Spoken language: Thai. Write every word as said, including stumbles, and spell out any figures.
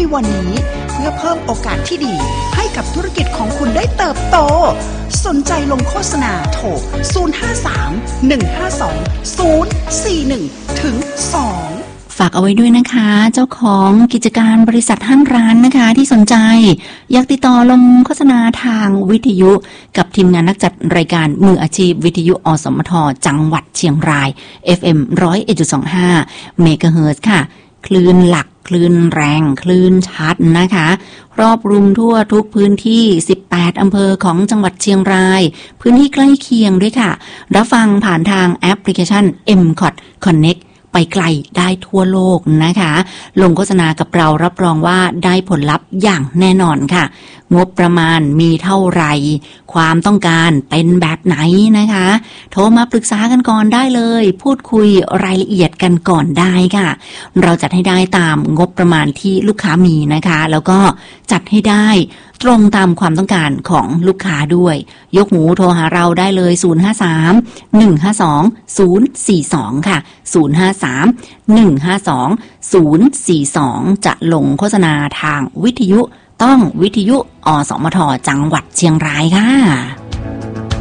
วันนี้เพื่อเพิ่มโอกาสที่ดีให้กับธุรกิจของคุณได้เติบโตสนใจลงโฆษณาโทรศูนย์ ห้า สาม หนึ่ง ห้า สอง ศูนย์ สี่ หนึ่ง ถึง สองฝากเอาไว้ด้วยนะคะเจ้าของกิจการบริษัทห้างร้านนะคะที่สนใจอยากติดต่อลงโฆษณาทางวิทยุกับทีมงานนักจัดรายการมืออาชีพวิทยุอสมทจังหวัดเชียงราย เอฟ เอ็ม หนึ่งร้อยเอ็ดจุดสองห้า เมกะเฮิรตซ์ค่ะคลื่นหลักคลื่นแรงคลื่นชัดนะคะรอบรุมทั่วทุกพื้นที่สิบแปดอำเภอของจังหวัดเชียงรายพื้นที่ใกล้เคียงด้วยค่ะรับฟังผ่านทางแอปพลิเคชัน เอ็ม คอท Connectไปไกลได้ทั่วโลกนะคะลงโฆษณากับเรารับรองว่าได้ผลลัพธ์อย่างแน่นอนค่ะงบประมาณมีเท่าไหร่ความต้องการเป็นแบบไหนนะคะโทรมาปรึกษากันก่อนได้เลยพูดคุยรายละเอียดกันก่อนได้ค่ะเราจัดให้ได้ตามงบประมาณที่ลูกค้ามีนะคะแล้วก็จัดให้ได้ตรงตามความต้องการของลูกค้าด้วยยกหูโทรหาเราได้เลยศูนย์ ห้า สาม หนึ่ง ห้า สอง ศูนย์ สี่ สองค่ะศูนย์ ห้า สาม หนึ่ง ห้า สอง ศูนย์ สี่ สองจะลงโฆษณาทางวิทยุต้องวิทยุอสมทจังหวัดเชียงรายค่ะ